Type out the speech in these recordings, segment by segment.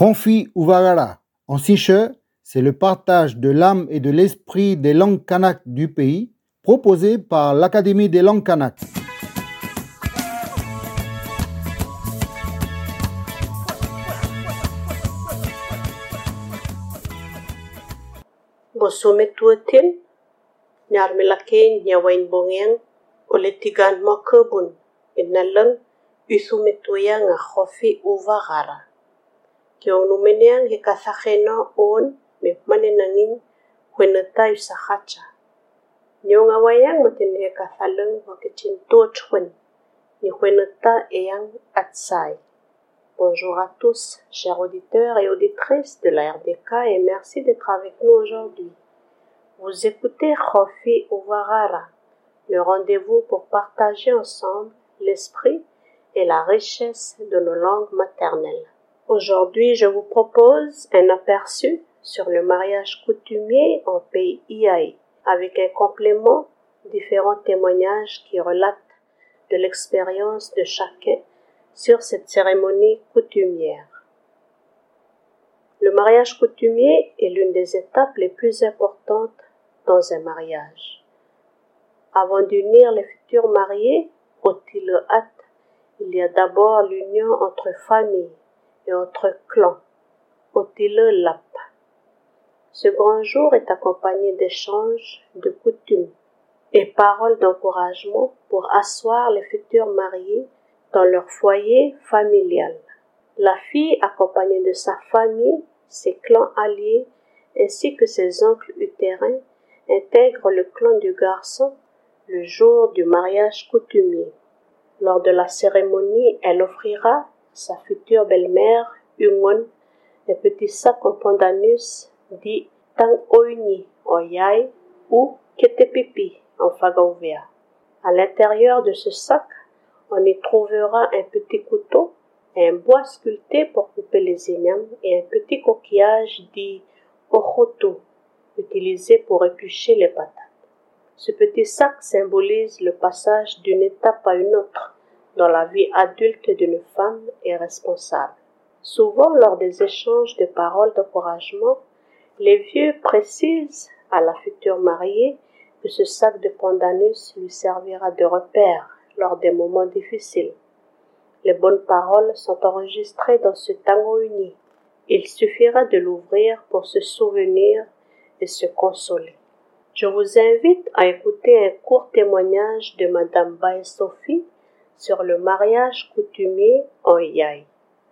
Khonfi Uvagara. En siche, c'est le partage de l'âme et de l'esprit des langues kanak du pays, proposé par l'Académie des langues kanak. Bosome tuatin, nyar milake nyawain bongeng, ole tigan makabun, inalang isume tuya nga Khonfi Uvagara. Kiong numeneang hikathakena on, me manenangin, huenata yusahacha. Nyonga wayang matin hikathalang wakitin tuachwen, ni huenata eyang atsai. Bonjour à tous, chers auditeurs et auditrices de la RDK, et merci d'être avec nous aujourd'hui. Vous écoutez Khonfi Uvagara, le rendez-vous pour partager ensemble l'esprit et la richesse de nos langues maternelles. Aujourd'hui, je vous propose un aperçu sur le mariage coutumier en pays Iai, avec un complément, différents témoignages qui relatent de l'expérience de chacun sur cette cérémonie coutumière. Le mariage coutumier est l'une des étapes les plus importantes dans un mariage. Avant d'unir les futurs mariés au Tilohat, il y a d'abord l'union entre familles et entre clans, au Tilolap. Ce grand jour est accompagné d'échanges, de coutumes et paroles d'encouragement pour asseoir les futurs mariés dans leur foyer familial. La fille, accompagnée de sa famille, ses clans alliés, ainsi que ses oncles utérins, intègre le clan du garçon le jour du mariage coutumier. Lors de la cérémonie, elle offrira à sa future belle-mère, Ungon, un petit sac en pandanus dit Tang Oini en Yai ou Ketepipi en Fagauvea. À l'intérieur de ce sac, on y trouvera un petit couteau, un bois sculpté pour couper les ignames et un petit coquillage dit Ochoto, utilisé pour éplucher les patates. Ce petit sac symbolise le passage d'une étape à une autre dans la vie adulte d'une femme et responsable. Souvent, lors des échanges de paroles d'encouragement, les vieux précisent à la future mariée que ce sac de pandanus lui servira de repère lors des moments difficiles. Les bonnes paroles sont enregistrées dans ce tango uni. Il suffira de l'ouvrir pour se souvenir et se consoler. Je vous invite à écouter un court témoignage de Madame Bae Sophie sur le mariage coutumier en Yai.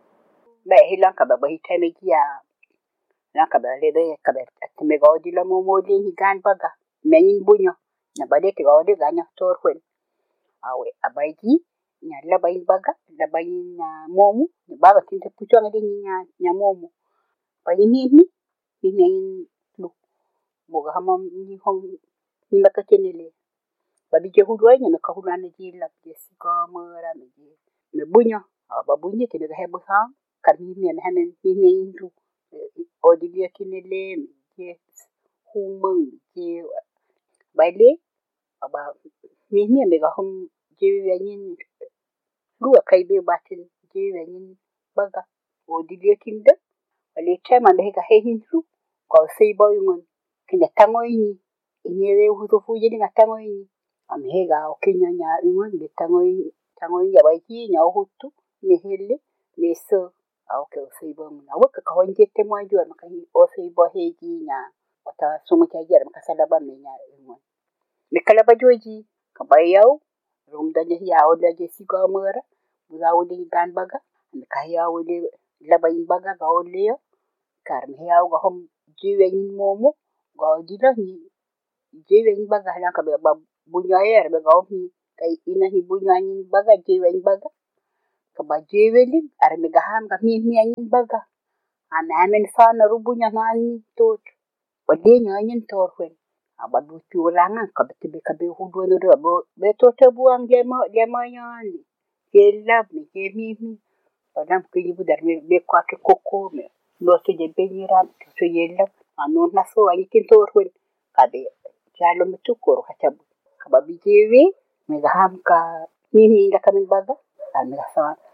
Nya labayin baga labayin momu baga tinta puchanga de nya momu bayin ni lu boga hamam ni hom ni makakenele babi je hudwa nya ka hudwa na ji la je sika mera me bunya ba bunya ke ga hebo ha kan ni na hanen ni lu odilia kinele je humang je baile aba ni me ga hom je yanin Lua kai be batin je yanin baga odilia kinda ale chama me ga hehin lu ko sei boy ngon kina tangoini inere hutofu je nga tangoini amhega o kenya nya ngon be tangoini ya baiti nya hutu me hele me so au ke sei boy na waka ka honje te mo ajua makai o sei boy heji nya ota somo cha jara makasala ba me nya ngon me kala ba joji ka bayau rum da je ya o da je siko mera buza wudi gan baga me ka ya wudi labayin baga ga ole kar me ya ga hom jiwe ni momo ga dila ni jiwe ni baga hala ka ba bunya yer be ga hom kai ina hi bunya ni baga jiwe ni baga ka ba jiwe li ar me ga ham ga mi ni baga ana amen fa na rubunya ngani tot wadi nya ni torwen aba bu tulanga ka be hudu no do be to te buang je ma yani ke lab me ke mi padam ke ibu dar me be kwa ke koko me no se je be ni ram to ye lab anon na so ani kin torwen ka be jalo me tukor ka tabu ka ba bi jewe me ga ham ka mi da kamin baga al me sa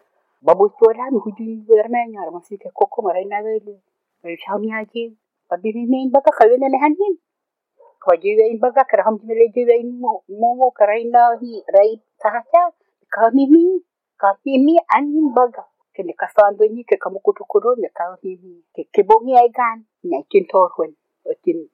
babu tola mi hujui bermenya masih ke koko marina dele shami aji babi min baka kawena ne hanin kwaji in baga karaham mele jiwe in mo karaina hi rai tahacha kami mi anin baga kene kasando ni ke kamu kutukuro ne ka hi ke bongi ai gan nya kin torwen kin.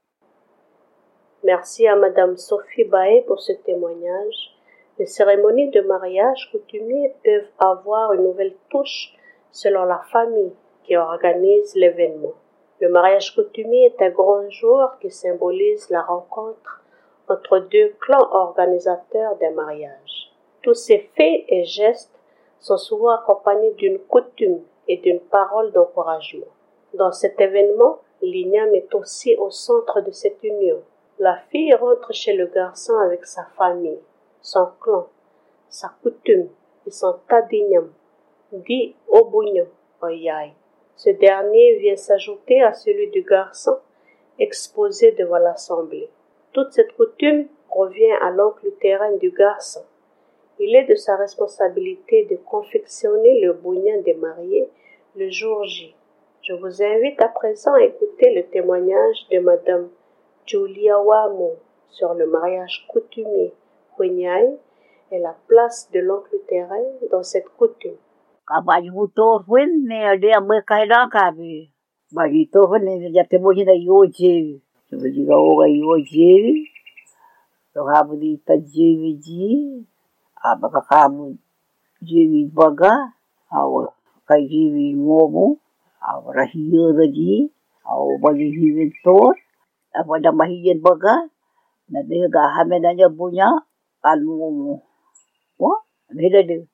Merci à Madame Sophie Baé pour ce témoignage. Les cérémonies de mariage coutumiers peuvent avoir une nouvelle touche selon la famille qui organise l'événement. Le mariage coutumier est un grand jour qui symbolise la rencontre entre deux clans organisateurs d'un mariage. Tous ces faits et gestes sont souvent accompagnés d'une coutume et d'une parole d'encouragement. Dans cet événement, l'igname est aussi au centre de cette union. La fille rentre chez le garçon avec sa famille, son clan, sa coutume et son tas d'igname, dit Obunyam Oyai. Ce dernier vient s'ajouter à celui du garçon exposé devant l'assemblée. Toute cette coutume revient à l'oncle terrain du garçon. Il est de sa responsabilité de confectionner le bougnan des mariés le jour J. Je vous invite à présent à écouter le témoignage de Madame Julia Wamo sur le mariage coutumier Hunyai et la place de l'oncle terrain dans cette coutume. Kabajuto ne dia mekaida kabi. Bajito ne ya te moji na yoje. Sebejiga oga yoje. To habu di tajewi ji. Abaka kamu jewi baga. Awa kai jewi momo. Awa rahiyo ji. Awa bagi hiwin tor. Awa da mahiyen baga. Na dia ga hamedanya punya anu. Wah, beda dia.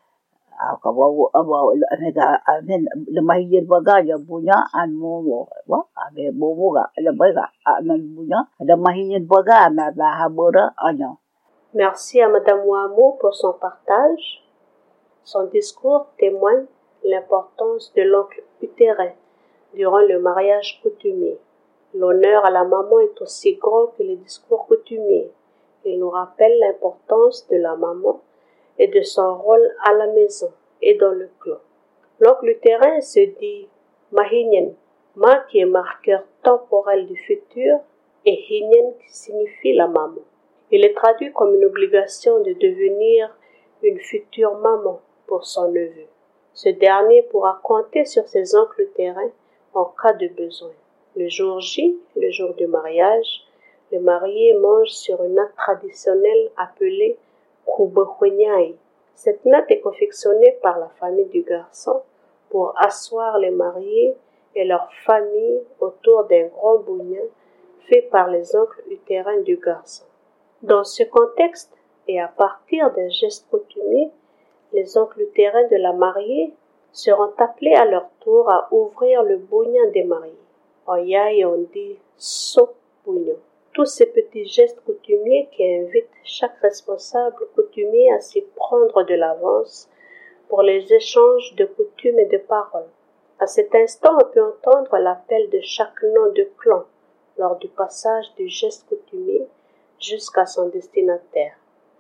Kabawa nega amen lemahir bagaja punya an momo wa ame momo ga lebaga amen punya ada mahir baga na habora anya. Merci à Madame Wamo pour son partage. Son discours témoigne l'importance de l'oncle utérin durant le mariage coutumier. L'honneur à la maman est aussi grand que les discours coutumiers. Il nous rappelle l'importance de la maman et de son rôle à la maison et dans le clan. L'oncle utérin se dit Mahinyen, Ma qui est marqueur temporel du futur et Hinyen qui signifie la maman. Il est traduit comme une obligation de devenir une future maman pour son neveu. Ce dernier pourra compter sur ses oncles utérains en cas de besoin. Le jour J, le jour du mariage, les mariés mangent sur une natte traditionnelle appelée Kubehunyai. Cette natte est confectionnée par la famille du garçon pour asseoir les mariés et leur famille autour d'un grand bougnan fait par les oncles utérains du garçon. Dans ce contexte, et à partir d'un geste coutumier, les oncles utérains de la mariée seront appelés à leur tour à ouvrir le bougnan des mariés. En Yai, on dit So Bougnan. Tous ces petits gestes coutumiers qui invitent chaque responsable coutumier à s'y prendre de l'avance pour les échanges de coutumes et de paroles. À cet instant, on peut entendre l'appel de chaque nom de clan lors du passage du geste coutumier jusqu'à son destinataire.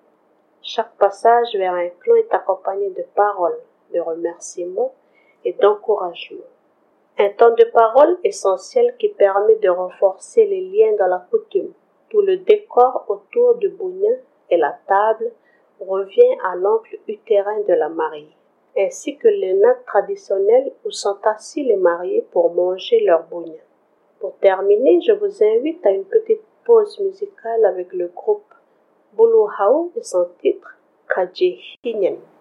Chaque passage vers un clan est accompagné de paroles, de remerciements et d'encouragements. Un temps de parole essentiel qui permet de renforcer les liens dans la coutume. Tout le décor autour du bougnan et la table revient à l'oncle utérin de la mariée, ainsi que les nattes traditionnelles où sont assis les mariés pour manger leur bougnan. Pour terminer, je vous invite à une petite pause musicale avec le groupe Buluhau et son titre Kaje Hinyen.